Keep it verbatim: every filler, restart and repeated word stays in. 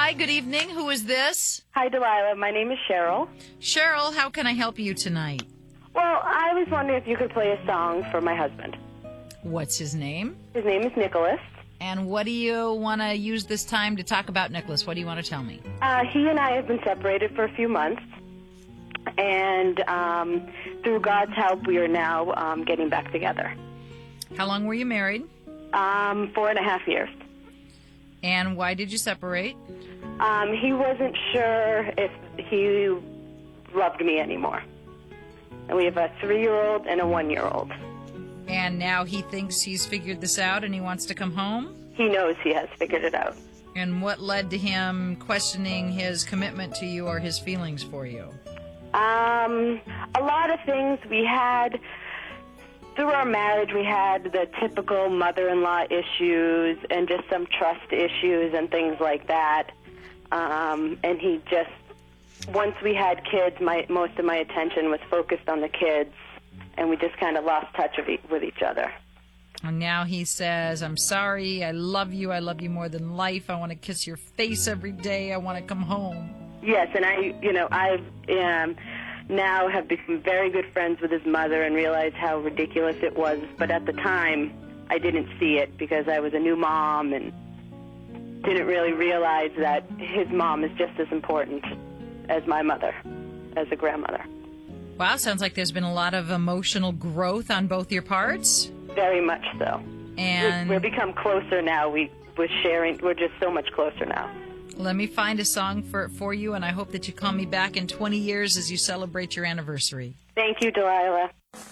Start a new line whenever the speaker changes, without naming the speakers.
Hi, good evening. Who is this?
Hi, Delilah. My name is Cheryl.
Cheryl, how can I help you tonight?
Well, I was wondering if you could play a song for my husband.
What's his name?
His name is Nicholas.
And what do you want to use this time to talk about, Nicholas? What do you want to tell me?
Uh, he and I have been separated for a few months, and um, through God's help, we are now um, getting back together.
How long were you married?
Um, four and a half years.
And why did you separate?
Um, he wasn't sure if he loved me anymore. And we have a three-year-old and a one-year-old.
And now he thinks he's figured this out and he wants to come home?
He knows he has figured it out.
And what led to him questioning his commitment to you or his feelings for you?
Um, a lot of things. We had, through our marriage, we had the typical mother-in-law issues and just some trust issues and things like that. Um, and he just, once we had kids, my most of my attention was focused on the kids. And we just kind of lost touch of e- with each other.
And now he says, I'm sorry, I love you, I love you more than life, I want to kiss your face every day, I want to come home.
Yes, and I, you know, I um, now have become very good friends with his mother and realized how ridiculous it was. But at the time, I didn't see it because I was a new mom and didn't really realize that his mom is just as important as my mother, as a grandmother.
Wow, sounds like there's been a lot of emotional growth on both your parts.
Very much so.
And
we've become closer now. We, we're sharing, we're just so much closer now.
Let me find a song for, for you, and I hope that you call me back in twenty years as you celebrate your anniversary.
Thank you, Delilah.